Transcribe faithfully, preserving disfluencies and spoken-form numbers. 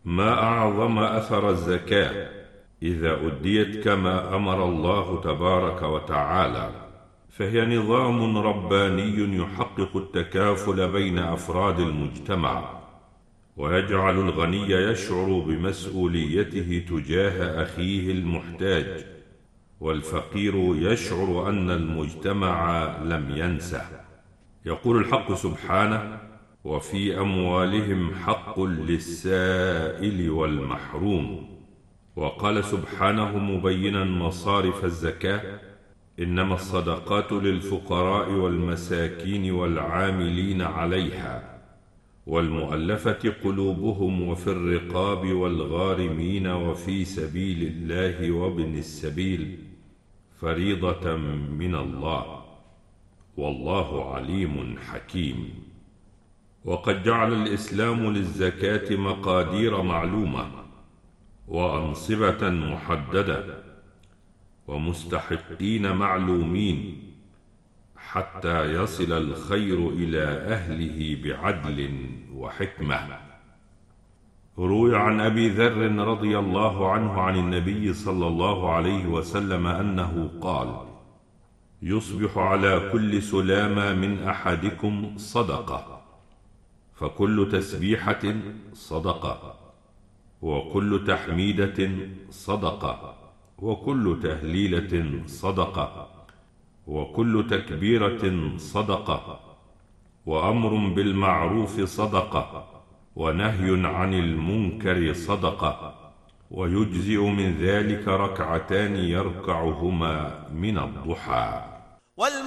ما أعظم أثر الزكاة إذا أديت كما أمر الله تبارك وتعالى، فهي نظام رباني يحقق التكافل بين أفراد المجتمع، ويجعل الغني يشعر بمسؤوليته تجاه أخيه المحتاج، والفقير يشعر أن المجتمع لم ينسه. يقول الحق سبحانه: وفي أموالهم حق للسائل والمحروم. وقال سبحانه مبينا مصارف الزكاة: إنما الصدقات للفقراء والمساكين والعاملين عليها والمؤلفة قلوبهم وفي الرقاب والغارمين وفي سبيل الله وابن السبيل فريضة من الله، والله عليم حكيم. وقد جعل الإسلام للزكاة مقادير معلومة وأنصبة محددة ومستحقين معلومين حتى يصل الخير إلى أهله بعدل وحكمة. روي عن أبي ذر رضي الله عنه عن النبي صلى الله عليه وسلم أنه قال: يصبح على كل سلامة من أحدكم صدقة، فكل تسبيحة صدقة، وكل تحميدة صدقة، وكل تهليلة صدقة، وكل تكبيرة صدقة، وأمر بالمعروف صدقة، ونهي عن المنكر صدقة، ويجزئ من ذلك ركعتان يركعهما من الضحى.